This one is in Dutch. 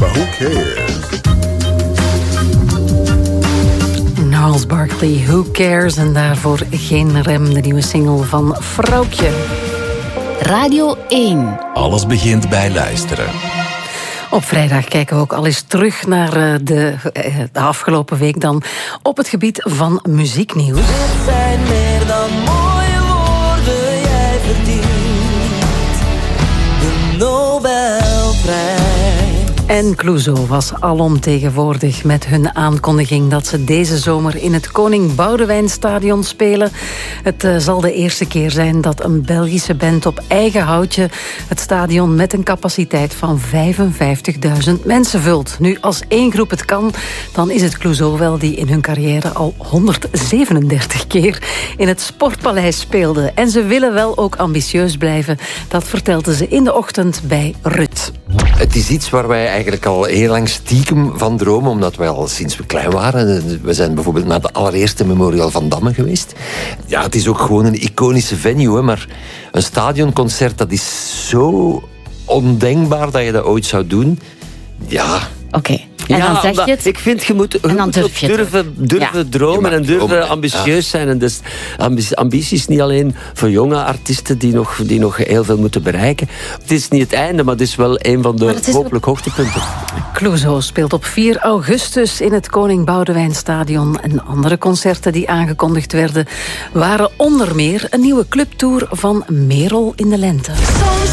Who Cares? Gnarls Barkley, Who Cares? En daarvoor Geen Rem, de nieuwe single van Vrouwtje. Radio 1. Alles begint bij luisteren. Op vrijdag kijken we ook al eens terug naar de afgelopen week dan op het gebied van muzieknieuws. Het zijn meer dan mooie woorden, jij verdient de Nobelprijs. En Clouseau was alomtegenwoordig met hun aankondiging dat ze deze zomer in het Koning Boudewijnstadion spelen. Het zal de eerste keer zijn dat een Belgische band op eigen houtje het stadion met een capaciteit van 55.000 mensen vult. Nu, als één groep het kan, dan is het Clouseau wel die in hun carrière al 137 keer in het Sportpaleis speelde. En ze willen wel ook ambitieus blijven. Dat vertelden ze in de ochtend bij Rut. Het is iets waar wij eigenlijk al heel lang stiekem van dromen, omdat wij al sinds we klein waren. We zijn bijvoorbeeld naar de allereerste Memorial van Damme geweest. Ja, het is ook gewoon een iconische venue, hè, maar een stadionconcert, dat is zo ondenkbaar dat je dat ooit zou doen. Ja. Oké. En dan zeg je het. Ik vind, je moet durven dromen en durven ambitieus zijn. En dus ambitie is niet alleen voor jonge artiesten die nog heel veel moeten bereiken. Het is niet het einde, maar het is wel een van de hopelijk hoogtepunten. Clouseau speelt op 4 augustus in het Koning Boudewijnstadion. En andere concerten die aangekondigd werden waren onder meer een nieuwe clubtour van Merel in de Lente.